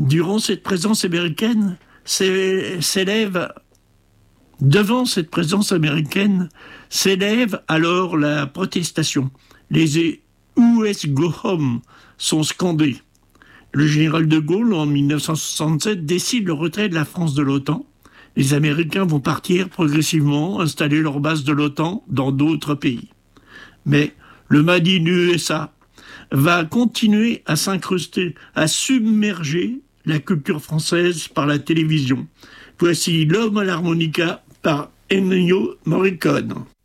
Durant cette présence américaine, devant cette présence américaine, s'élève alors la protestation. Les US Go Home sont scandés. Le général de Gaulle, en 1967, décide le retrait de la France de l'OTAN. Les Américains vont partir progressivement, installer leur base de l'OTAN dans d'autres pays. Mais le Made in USA va continuer à s'incruster, à submerger la culture française par la télévision. Voici L'homme à l'harmonica par Ennio Morricone.